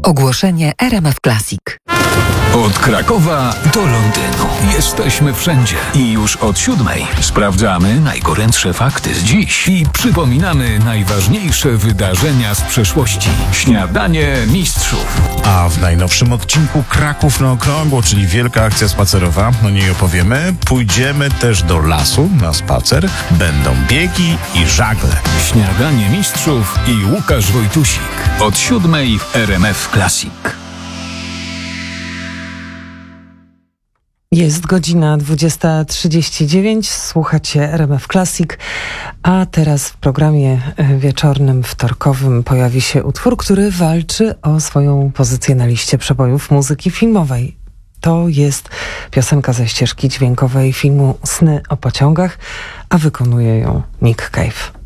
Ogłoszenie RMF Classic. Od Krakowa do Londynu. Jesteśmy wszędzie. I już od 7:00 sprawdzamy najgorętsze fakty z dziś i przypominamy najważniejsze wydarzenia z przeszłości. Śniadanie mistrzów. A w najnowszym odcinku Kraków na okrągło, czyli wielka akcja spacerowa, o niej opowiemy. Pójdziemy też do lasu na spacer. Będą biegi i żagle. Śniadanie mistrzów i Łukasz Wojtusik. Od 7:00 w RMF Classic. Jest godzina 20:39, słuchacie RMF Classic, a teraz w programie wieczornym, wtorkowym pojawi się utwór, który walczy o swoją pozycję na liście przebojów muzyki filmowej. To jest piosenka ze ścieżki dźwiękowej filmu Sny o pociągach, a wykonuje ją Nick Cave.